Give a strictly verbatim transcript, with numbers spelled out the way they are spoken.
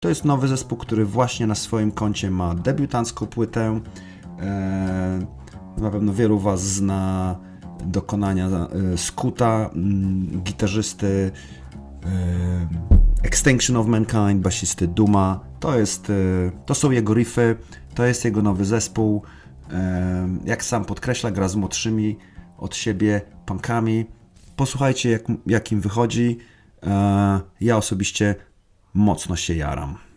To jest nowy zespół, który właśnie na swoim koncie ma debiutancką płytę. Eee, na pewno wielu Was zna dokonania e, Skuta, m, gitarzysty e, Extinction of Mankind, basisty Duma. To, jest, e, to są jego riffy, to jest jego nowy zespół. E, jak sam podkreśla, gra z młodszymi od siebie punkami. Posłuchajcie, jak, jak im wychodzi. E, ja osobiście mocno się jaram.